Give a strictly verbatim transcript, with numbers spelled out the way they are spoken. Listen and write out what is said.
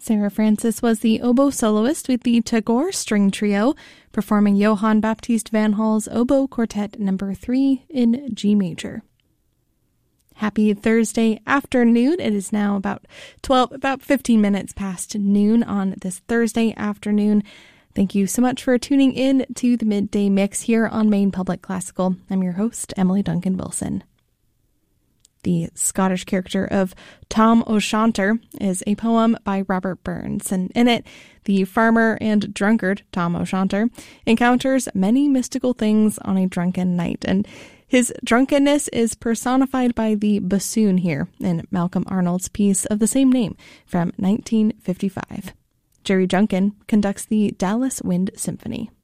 Sarah Francis was the oboe soloist with the Tagore String Trio, performing Johann Baptist van Hall's Oboe Quartet number three in G major. Happy Thursday afternoon. It is now about twelve, about fifteen minutes past noon on this Thursday afternoon. Thank you so much for tuning in to the Midday Mix here on Maine Public Classical. I'm your host, Emily Duncan Wilson. The Scottish character of Tom O'Shanter is a poem by Robert Burns, and in it, the farmer and drunkard, Tom O'Shanter, encounters many mystical things on a drunken night, and his drunkenness is personified by the bassoon here in Malcolm Arnold's piece of the same name from nineteen fifty-five. Jerry Junkin conducts the Dallas Wind Symphony.